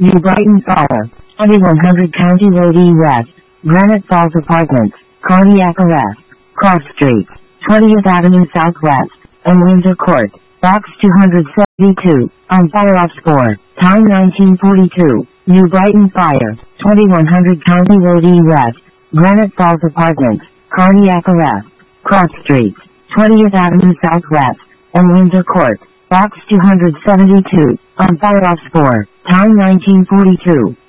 New Brighton Fire, 2100 County Road E West, Granite Falls Apartments, Cardiac Arrest, Cross Street, 20th Avenue Southwest, and Windsor Court, Box 272, on fire off score, time 1942, New Brighton Fire, 2100 County Road E West, Granite Falls Apartments, Cardiac Arrest, Cross Street, 20th Avenue Southwest, and Windsor Court, Box 272, on fire off score, time 1942.